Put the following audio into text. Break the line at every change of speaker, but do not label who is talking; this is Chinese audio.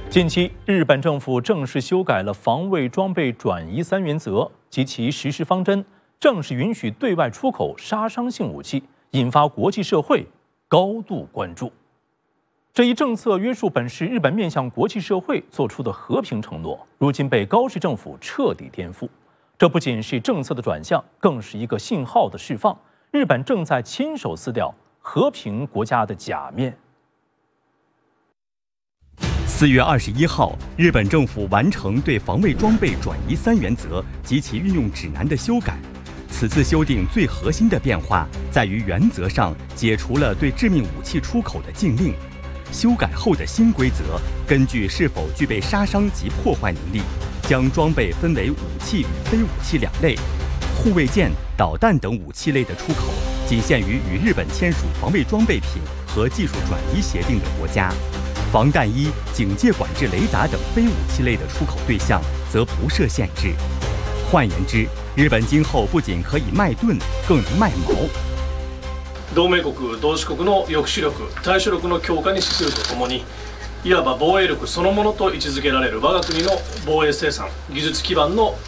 近期，日本政府正式修改了防卫装备转移3原则及其实施方针，正式允许对外出口杀伤性武器，引发国际社会高度关注。这一政策约束本是日本面向国际社会做出的和平承诺，如今被高市政府彻底颠覆。这不仅是政策的转向，更是一个信号的释放。日本正在亲手撕掉和平国家的假面。
4月21号，日本政府完成对防卫装备转移3原则及其运用指南的修改。此次修订最核心的变化在于原则上解除了对致命武器出口的禁令。修改后的新规则，根据是否具备杀伤及破坏能力，将装备分为武器与非武器2类。护卫舰、导弹等武器类的出口，仅限于与日本签署防卫装备品和技术转移协定的国家。防弹衣、警戒管制雷达等非武器类的出口对象则不设限制。换言之，日本今后不仅可以卖盾，更能卖矛。
同盟国、同志国の抑止力、対処力の強化に資するとともに、いわば防衛力そのものと位置づけられる我が国の防衛生産、技術基盤の